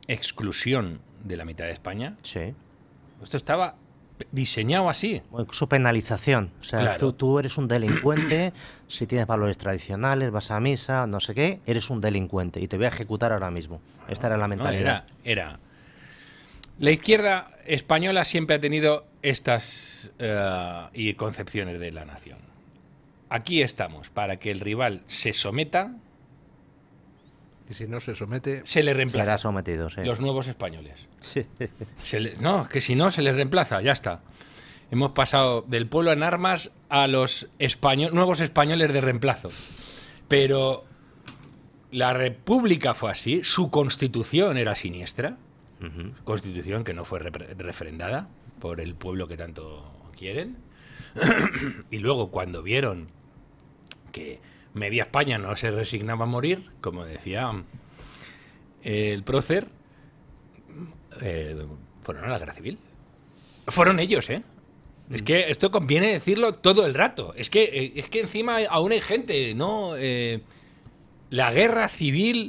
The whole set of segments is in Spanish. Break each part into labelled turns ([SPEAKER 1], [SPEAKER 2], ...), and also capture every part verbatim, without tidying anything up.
[SPEAKER 1] exclusión de la mitad de España.
[SPEAKER 2] Sí.
[SPEAKER 1] Esto estaba diseñado así.
[SPEAKER 2] Su penalización. O sea,
[SPEAKER 1] Claro.
[SPEAKER 2] tú, tú eres un delincuente, si tienes valores tradicionales, vas a misa, no sé qué, eres un delincuente y te voy a ejecutar ahora mismo. Esta era la
[SPEAKER 1] No,
[SPEAKER 2] mentalidad.
[SPEAKER 1] era, era. La izquierda española siempre ha tenido estas uh, y concepciones de la nación. Aquí estamos para que el rival se someta.
[SPEAKER 3] Y si no se somete,
[SPEAKER 1] se le reemplaza.
[SPEAKER 2] Será sometido, sí.
[SPEAKER 1] Los nuevos españoles.
[SPEAKER 2] Sí.
[SPEAKER 1] Se le, no, que si no, se les reemplaza, ya está. Hemos pasado del pueblo en armas a los español, nuevos españoles de reemplazo. Pero la República fue así, su constitución era siniestra, uh-huh. Constitución que no fue re- refrendada por el pueblo que tanto quieren. Y luego, cuando vieron que media España no se resignaba a morir, como decía el prócer, eh, fueron a la guerra civil. Fueron ellos, ¿eh? Es que esto conviene decirlo todo el rato. Es que, eh, es que encima aún hay gente, ¿no? Eh, la guerra civil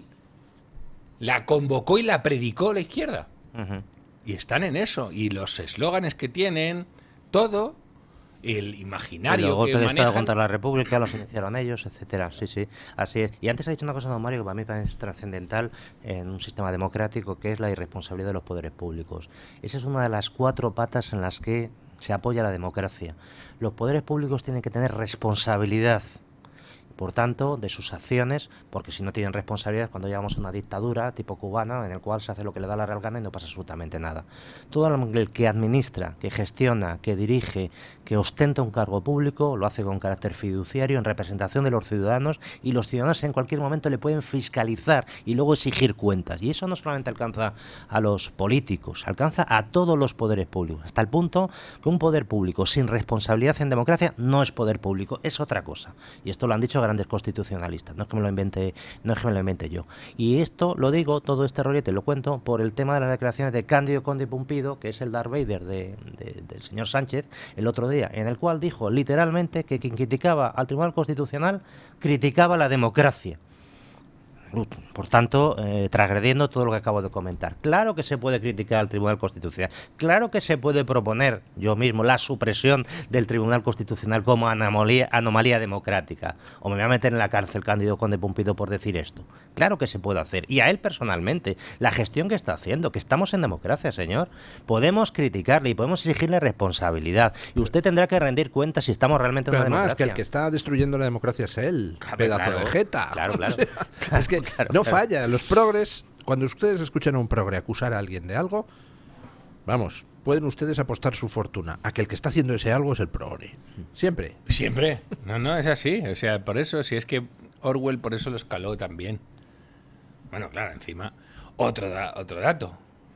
[SPEAKER 1] la convocó y la predicó la izquierda. Uh-huh. Y están en eso. Y los eslóganes que tienen, todo, el imaginario
[SPEAKER 2] los golpes
[SPEAKER 1] que
[SPEAKER 2] de
[SPEAKER 1] manejan...
[SPEAKER 2] Estado contra la República los iniciaron ellos, etcétera. Sí, sí, así es. Y antes ha dicho una cosa, don Mario, que para mí es trascendental en un sistema democrático, que es la irresponsabilidad de los poderes públicos. Esa es una de las cuatro patas en las que se apoya la democracia. Los poderes públicos tienen que tener responsabilidad, por tanto, de sus acciones, porque si no tienen responsabilidad, cuando llegamos a una dictadura tipo cubana, en el cual se hace lo que le da la real gana y no pasa absolutamente nada. Todo el que administra, que gestiona, que dirige, que ostenta un cargo público, lo hace con carácter fiduciario, en representación de los ciudadanos, y los ciudadanos en cualquier momento le pueden fiscalizar y luego exigir cuentas. Y eso no solamente alcanza a los políticos, alcanza a todos los poderes públicos, hasta el punto que un poder público sin responsabilidad en democracia no es poder público, es otra cosa. Y esto lo han dicho grandes constitucionalistas, no es que me lo invente, no es que me lo invente yo. Y esto lo digo, todo este rollete lo cuento por el tema de las declaraciones de Cándido Conde Pumpido, que es el Darth Vader de, de, del señor Sánchez, el otro día, en el cual dijo literalmente que quien criticaba al Tribunal Constitucional criticaba la democracia. Por tanto, eh, transgrediendo todo lo que acabo de comentar. Claro que se puede criticar al Tribunal Constitucional, claro que se puede proponer yo mismo la supresión del Tribunal Constitucional como anomalía, anomalía democrática, o me voy a meter en la cárcel Cándido Conde Pumpido por decir esto. Claro que se puede hacer, y a él personalmente, la gestión que está haciendo, que estamos en democracia, señor, podemos criticarle y podemos exigirle responsabilidad, y usted tendrá que rendir cuentas si estamos realmente en una
[SPEAKER 3] además,
[SPEAKER 2] democracia.
[SPEAKER 3] Que el que está destruyendo la democracia es él, claro, pedazo
[SPEAKER 2] claro,
[SPEAKER 3] de jeta.
[SPEAKER 2] Claro, claro.
[SPEAKER 3] O sea,
[SPEAKER 2] claro
[SPEAKER 3] es que
[SPEAKER 2] claro,
[SPEAKER 3] no
[SPEAKER 2] claro.
[SPEAKER 3] falla. Los progres, cuando ustedes escuchan a un progre acusar a alguien de algo, vamos, pueden ustedes apostar su fortuna a que el que está haciendo ese algo es el progre. Siempre.
[SPEAKER 1] Siempre. No, no, es así. O sea, por eso, si es que Orwell por eso lo escaló también. Bueno, claro, encima, otro, da, otro dato.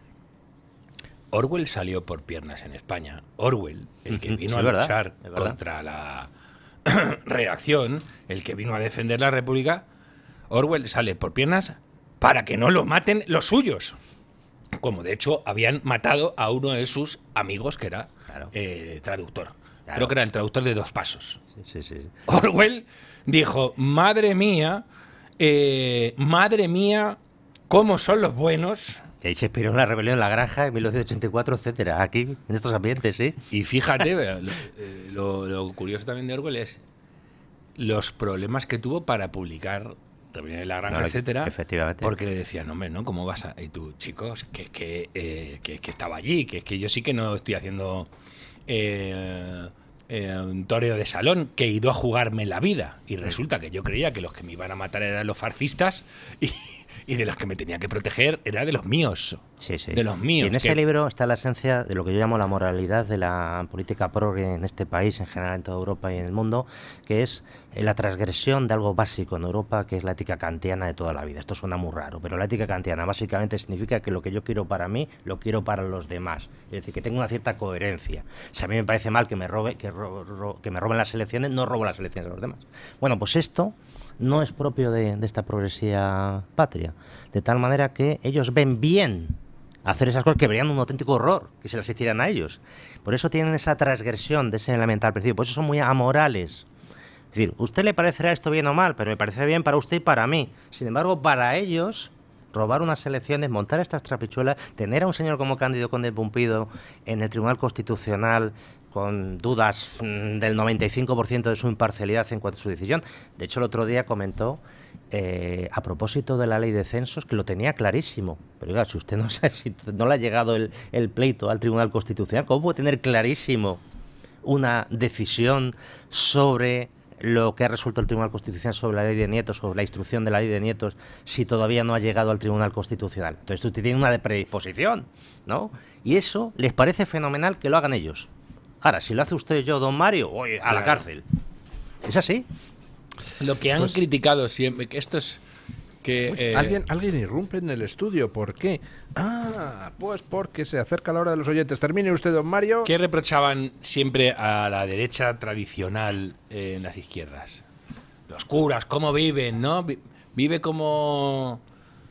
[SPEAKER 1] Orwell salió por piernas en España. Orwell, el que vino sí, a
[SPEAKER 2] verdad,
[SPEAKER 1] luchar contra la reacción, el que vino a defender la República, Orwell sale por piernas para que no lo maten los suyos. Como de hecho habían matado a uno de sus amigos que era claro. eh, traductor. Claro. Creo que era el traductor de Dos Pasos.
[SPEAKER 2] Sí, sí, sí.
[SPEAKER 1] Orwell dijo, madre mía, eh, madre mía, ¿cómo son los buenos?
[SPEAKER 2] Y ahí se inspiró en la rebelión en la granja en mil novecientos ochenta y cuatro, etcétera. Aquí, en estos ambientes, sí.
[SPEAKER 1] Y fíjate, lo, lo, lo curioso también de Orwell es los problemas que tuvo para publicar Rebelión en la granja, no, etcétera.
[SPEAKER 2] Efectivamente.
[SPEAKER 1] Porque le decían, hombre, ¿no? ¿Cómo vas a...? Y tú, chicos, que es que, eh, que, que estaba allí, que es que yo sí que no estoy haciendo eh, eh, un toreo de salón, que he ido a jugarme la vida. Y resulta que yo creía que los que me iban a matar eran los fascistas y... y de los que me tenía que proteger era de los míos.
[SPEAKER 2] Sí, sí.
[SPEAKER 1] De los míos.
[SPEAKER 2] Y en ese
[SPEAKER 1] que...
[SPEAKER 2] libro está la esencia de lo que yo llamo la moralidad de la política progre en este país, en general en toda Europa y en el mundo, que es la transgresión de algo básico en Europa, que es la ética kantiana de toda la vida. Esto suena muy raro, pero la ética kantiana básicamente significa que lo que yo quiero para mí, lo quiero para los demás. Es decir, que tengo una cierta coherencia. Si a mí me parece mal que me, robe, que, ro, ro, que me roben las elecciones, no robo las elecciones a los demás. Bueno, pues esto no es propio de, de esta progresía patria, de tal manera que ellos ven bien hacer esas cosas que verían un auténtico horror que se las hicieran a ellos. Por eso tienen esa transgresión de ese elemental principio, por eso son muy amorales. Es decir, usted le parecerá esto bien o mal, pero me parece bien para usted y para mí. Sin embargo, para ellos robar unas elecciones, montar estas trapichuelas, tener a un señor como Cándido Conde Pumpido en el Tribunal Constitucional con dudas mmm, del noventa y cinco por ciento de su imparcialidad en cuanto a su decisión. De hecho, el otro día comentó, eh, a propósito de la ley de censos, que lo tenía clarísimo. Pero oiga, si usted no, sabe, si no le ha llegado el, el pleito al Tribunal Constitucional, ¿cómo puede tener clarísimo una decisión sobre lo que ha resuelto el Tribunal Constitucional sobre la ley de nietos, sobre la instrucción de la ley de nietos, si todavía no ha llegado al Tribunal Constitucional? Entonces usted tiene una predisposición, ¿no? Y eso les parece fenomenal que lo hagan ellos. Ahora, si lo hace usted y yo, don Mario, oye, a claro. la cárcel. ¿Es así?
[SPEAKER 1] Lo que han pues, criticado siempre, que esto es... Que,
[SPEAKER 3] pues,
[SPEAKER 1] eh,
[SPEAKER 3] alguien, alguien irrumpe en el estudio. ¿Por qué? Ah, pues porque se acerca la hora de los oyentes. Termine usted, don Mario.
[SPEAKER 1] ¿Qué reprochaban siempre a la derecha tradicional eh, en las izquierdas? Los curas, ¿cómo viven, no? Vive como...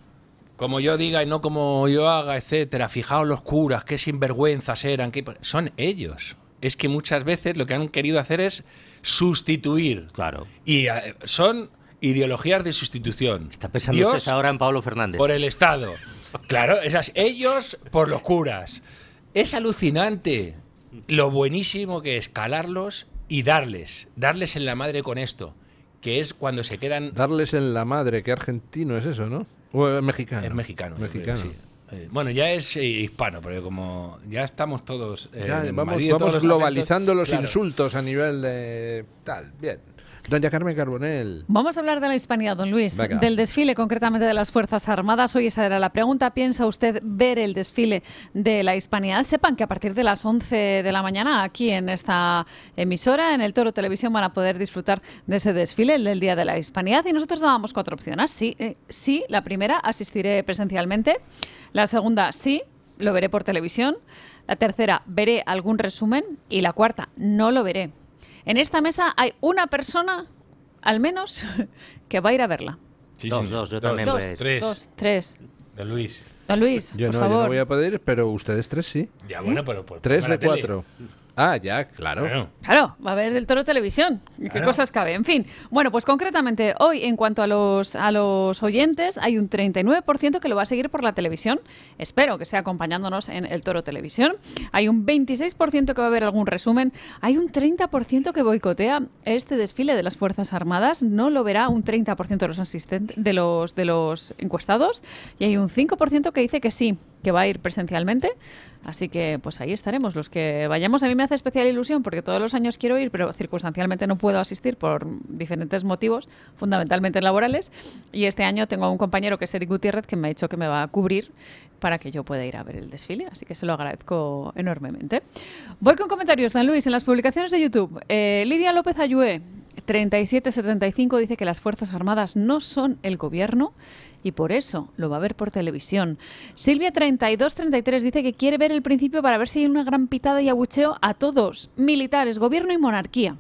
[SPEAKER 1] como yo diga y no como yo haga, etcétera. Fijaos los curas, qué sinvergüenzas eran. Qué... Son ellos. Es que muchas veces lo que han querido hacer es sustituir.
[SPEAKER 2] Claro.
[SPEAKER 1] Y eh, son... ideologías de sustitución.
[SPEAKER 2] Está pensando
[SPEAKER 1] Dios
[SPEAKER 2] usted ahora en Pablo Fernández.
[SPEAKER 1] Por el Estado. Claro, esas, ellos por los curas. Es alucinante lo buenísimo que es calarlos y darles, darles en la madre con esto, que es cuando se quedan...
[SPEAKER 3] Darles en la madre, que argentino es eso, ¿no? O es mexicano.
[SPEAKER 1] Es mexicano.
[SPEAKER 3] Mexicano.
[SPEAKER 1] Sí. Eh, bueno, ya es eh, hispano, porque como ya estamos todos... Eh,
[SPEAKER 3] ya, vamos
[SPEAKER 1] Madrid,
[SPEAKER 3] vamos
[SPEAKER 1] todos
[SPEAKER 3] globalizando
[SPEAKER 1] los,
[SPEAKER 3] los
[SPEAKER 1] claro.
[SPEAKER 3] insultos a nivel de... tal, bien. Doña Carmen Carbonell.
[SPEAKER 4] Vamos a hablar de la Hispanidad, don Luis.
[SPEAKER 3] Venga.
[SPEAKER 4] Del desfile, concretamente de las Fuerzas Armadas. Hoy esa era la pregunta. ¿Piensa usted ver el desfile de la Hispanidad? Sepan que a partir de las once de la mañana, aquí en esta emisora, en el Toro Televisión, van a poder disfrutar de ese desfile, el del Día de la Hispanidad. Y nosotros dábamos cuatro opciones. Sí, eh, sí, la primera, asistiré presencialmente. La segunda, sí, lo veré por televisión. La tercera, veré algún resumen. Y la cuarta, no lo veré. En esta mesa hay una persona, al menos, que va a ir a verla.
[SPEAKER 1] Sí,
[SPEAKER 2] dos,
[SPEAKER 1] sí,
[SPEAKER 2] dos, yo
[SPEAKER 1] dos,
[SPEAKER 2] también
[SPEAKER 1] dos,
[SPEAKER 2] voy a ir.
[SPEAKER 1] tres.
[SPEAKER 4] Dos, tres.
[SPEAKER 1] Don Luis.
[SPEAKER 4] Don Luis,
[SPEAKER 3] Yo
[SPEAKER 4] por
[SPEAKER 3] no,
[SPEAKER 4] favor.
[SPEAKER 3] yo no voy a poder ir, pero ustedes tres sí.
[SPEAKER 1] Ya, bueno, pero... Por,
[SPEAKER 3] Tres
[SPEAKER 1] por la
[SPEAKER 3] de
[SPEAKER 1] tele.
[SPEAKER 3] cuatro. Ah, ya, claro.
[SPEAKER 1] Bueno.
[SPEAKER 4] Claro, va a haber del Toro Televisión. ¿Qué
[SPEAKER 1] Claro.
[SPEAKER 4] cosas cabe? En fin. Bueno, pues concretamente hoy, en cuanto a los, a los oyentes, hay un treinta y nueve por ciento que lo va a seguir por la televisión. Espero que sea acompañándonos en el Toro Televisión. Hay un veintiséis por ciento que va a ver algún resumen. Hay un treinta por ciento que boicotea este desfile de las Fuerzas Armadas. No lo verá un treinta por ciento de los asistentes, de los, de los encuestados. Y hay un cinco por ciento que dice que sí, que va a ir presencialmente. Así que pues ahí estaremos los que vayamos. A mí me hace especial ilusión porque todos los años quiero ir, pero circunstancialmente no puedo asistir por diferentes motivos, fundamentalmente laborales. Y este año tengo a un compañero que es Eric Gutiérrez que me ha dicho que me va a cubrir para que yo pueda ir a ver el desfile. Así que se lo agradezco enormemente. Voy con comentarios, Don Luis, en las publicaciones de YouTube. Eh, Lidia López Ayué, treinta y siete setenta y cinco, dice que las Fuerzas Armadas no son el gobierno y por eso lo va a ver por televisión. Silvia treinta y dos treinta y tres dice que quiere ver el principio para ver si hay una gran pitada y abucheo a todos, militares, gobierno y monarquía.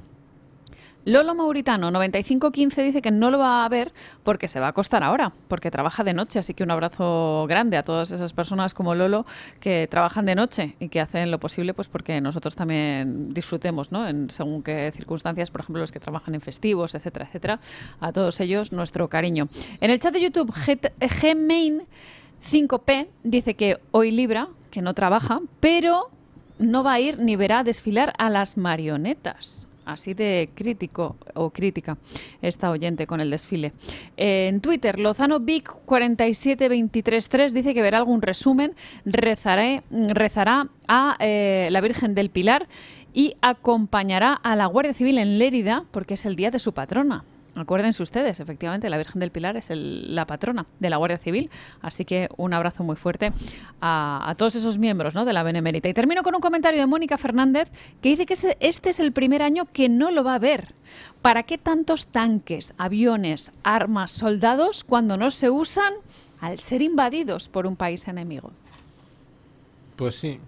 [SPEAKER 4] Lolo Mauritano, noventa y cinco quince, dice que no lo va a ver porque se va a acostar ahora, porque trabaja de noche. Así que un abrazo grande a todas esas personas como Lolo que trabajan de noche y que hacen lo posible pues porque nosotros también disfrutemos, ¿no? En según qué circunstancias, por ejemplo, los que trabajan en festivos, etcétera, etcétera. A todos ellos, nuestro cariño. En el chat de YouTube, Gmain cinco P dice que hoy libra, que no trabaja, pero no va a ir ni verá desfilar a las marionetas. Así de crítico o crítica esta oyente con el desfile. En Twitter, Lozano Vic cuarenta y siete veintitrés tres dice que verá algún resumen, rezaré, rezará a eh, la Virgen del Pilar y acompañará a la Guardia Civil en Lérida porque es el día de su patrona. Acuérdense ustedes, efectivamente, la Virgen del Pilar es el, la patrona de la Guardia Civil, así que un abrazo muy fuerte a, a todos esos miembros, ¿no?, de la Benemérita. Y termino con un comentario de Mónica Fernández que dice que este es el primer año que no lo va a ver. ¿Para qué tantos tanques, aviones, armas, soldados cuando no se usan al ser invadidos por un país enemigo?
[SPEAKER 3] Pues sí.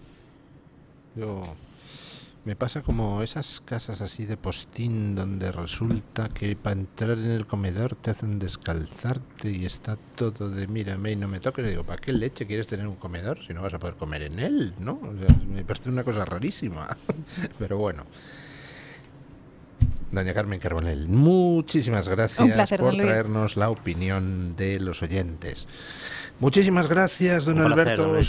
[SPEAKER 3] Yo... Me pasa como esas casas así de postín donde resulta que para entrar en el comedor te hacen descalzarte y está todo de mírame y no me toques. Y digo, ¿para qué leche quieres tener un comedor si no vas a poder comer en él, ¿no? O sea, me parece una cosa rarísima. Pero bueno. Doña Carmen Carbonell, muchísimas gracias
[SPEAKER 4] placer,
[SPEAKER 3] por
[SPEAKER 4] don Luis.
[SPEAKER 3] traernos la opinión de los oyentes. Muchísimas gracias, don
[SPEAKER 2] Un placer,
[SPEAKER 3] Alberto
[SPEAKER 2] don Luis.